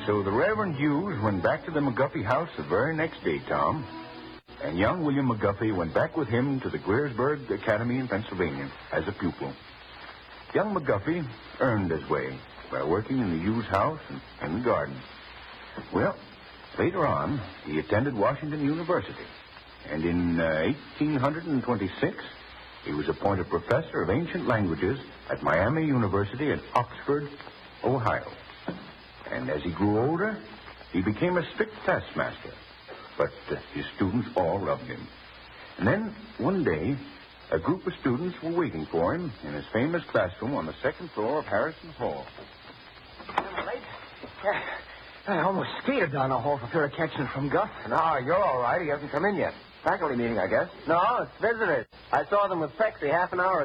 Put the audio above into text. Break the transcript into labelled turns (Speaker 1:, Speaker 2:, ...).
Speaker 1: So the Reverend Hughes went back to the McGuffey house the very next day, Tom. And young William McGuffey went back with him to the Greersburg Academy in Pennsylvania as a pupil. Young McGuffey earned his way by working in the Hughes house and the garden. Well, later on, he attended Washington University. And in 1826, he was appointed professor of ancient languages at Miami University at Oxford, Ohio. And as he grew older, he became a strict taskmaster. But his students all loved him. And then, one day, a group of students were waiting for him in his famous classroom on the second floor of Harrison Hall.
Speaker 2: Am I late? Yeah. I almost skated down the hall for fear of catching it from Guff.
Speaker 3: No, you're all right. He hasn't come in yet. Faculty meeting, I guess.
Speaker 2: No, it's visitors. I saw them with Prexy half an hour